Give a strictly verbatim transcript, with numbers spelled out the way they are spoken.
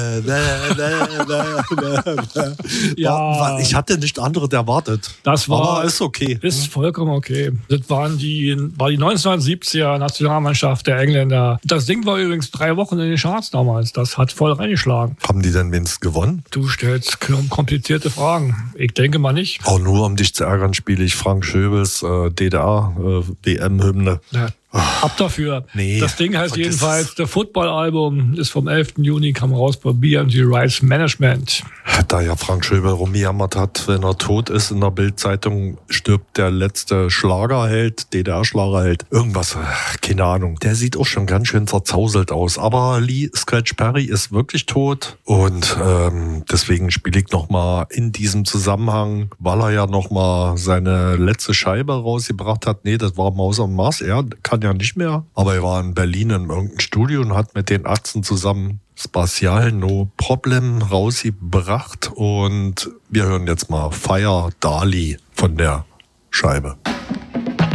Ja, ich hatte nicht anderes erwartet. Das war, aber ist okay. Ist vollkommen okay. Das waren die, war die neunzehnhundertsiebziger Nationalmannschaft der Engländer. Das Ding war übrigens drei Wochen in den Charts damals. Das hat voll reingeschlagen. Haben die denn wenigstens gewonnen? Du stellst komplizierte Fragen. Ich denke mal nicht. Auch nur um dich zu ärgern, spiele ich Frank Schöbels äh, D D R-W M-Hymne. Äh, ja. Ab dafür. Nee, das Ding heißt jedenfalls, der Football-Album ist vom elften Juni, kam raus bei B M G Rights Management. Da ja Frank Schöbel rumgejammert hat, wenn er tot ist, in der Bild-Zeitung stirbt der letzte Schlagerheld, D D R-Schlagerheld. Irgendwas, keine Ahnung. Der sieht auch schon ganz schön zerzauselt aus. Aber Lee Scratch Perry ist wirklich tot. Und ähm, deswegen spiele ich nochmal in diesem Zusammenhang, weil er ja nochmal seine letzte Scheibe rausgebracht hat. Nee, das war Maus am Mars. Er kann ja nicht mehr. Aber er war in Berlin in irgendeinem Studio und hat mit den Ärzten zusammen Spatial No Problem rausgebracht. Und wir hören jetzt mal Fire Dali von der Scheibe.